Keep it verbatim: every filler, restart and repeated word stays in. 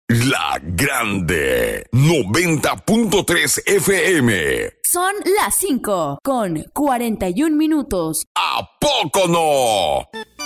La Grande noventa punto tres F M. Son las cinco con cuarenta y un minutos. ¿A poco no?